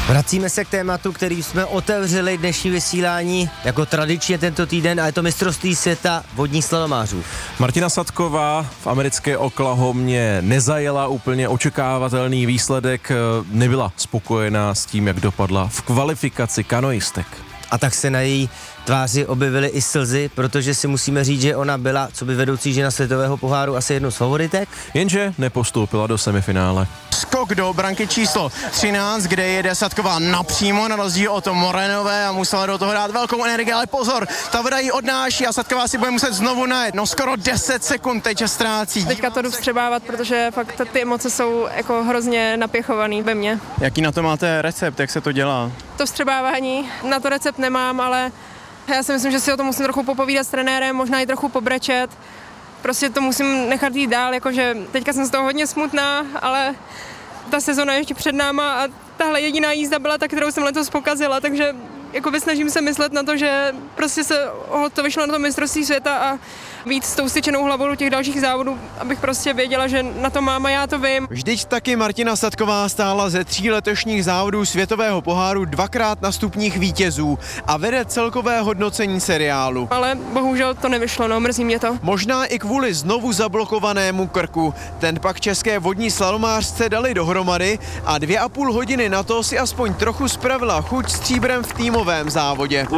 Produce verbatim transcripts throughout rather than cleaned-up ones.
Vracíme se k tématu, který jsme otevřeli dnešní vysílání jako tradičně tento týden, a je to mistrovství světa vodních slalomářů. Martina Sadková v americké Oklahomě nezajela úplně očekávatelný výsledek, nebyla spokojená s tím, jak dopadla v kvalifikaci kanoistek. A tak se na její tváři objevily i slzy, protože si musíme říct, že ona byla, co by vedoucí žena světového poháru, asi jednou z favoritek. Jenže nepostoupila do semifinále. Skok do branky číslo třináct, kde jede Sadková napřímo na rozdíl od Morenové a musela do toho dát velkou energii, ale pozor, ta voda ji odnáší a Sadková si bude muset znovu najet. No skoro deset sekund teď ztrácí. Teďka to jdu vstřebávat, protože fakt ty emoce jsou jako hrozně napěchovaný ve mně. Jaký na to máte recept, jak se to dělá? To vstřebávání, na to recept nemám, ale já si myslím, že si o tom musím trochu popovídat s trenérem, možná i trochu pobrečet. Prostě to musím nechat jít dál, jakože teďka jsem z toho hodně smutná, ale ta sezona je ještě před náma a tahle jediná jízda byla ta, kterou jsem letos pokazila, takže jakoby snažím se myslet na to, že prostě se to vyšlo na to mistrovství světa a víc s tou styčenou hlavou do těch dalších závodů, abych prostě věděla, že na to mám a já to vím. Vždyť taky Martina Sadková stála ze tří letošních závodů světového poháru dvakrát na stupních vítězů a vede celkové hodnocení seriálu. Ale bohužel to nevyšlo, no, mrzí mě to. Možná i kvůli znovu zablokovanému krku. Ten pak české vodní slalomářce dali dohromady a dvě a půl hodiny na to si aspoň trochu spravila chuť stříbrem v týmovém závodě.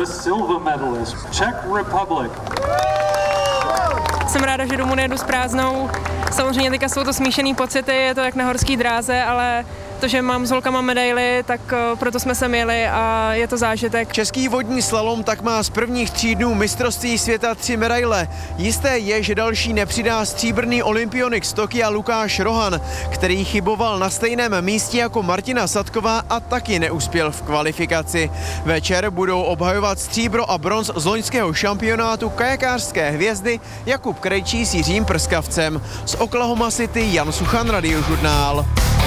Jsem ráda, že domů nejedu s prázdnou. Samozřejmě teďka jsou to smíšený pocity, je to jak na horský dráze, ale to, že mám s holkama medaily, tak proto jsme sem jeli a je to zážitek. Český vodní slalom tak má z prvních tří dnů mistrovství světa tři medaile. Jisté je, že další nepřidá stříbrný olympionik z Tokia Lukáš Rohan, který chyboval na stejném místě jako Martina Sadková a taky neuspěl v kvalifikaci. Večer budou obhajovat stříbro a bronz z loňského šampionátu kajakářské hvězdy Jakub Krejčí s Jiřím Prskavcem. Z Oklahoma City Jan Suchan, Radiožurnál.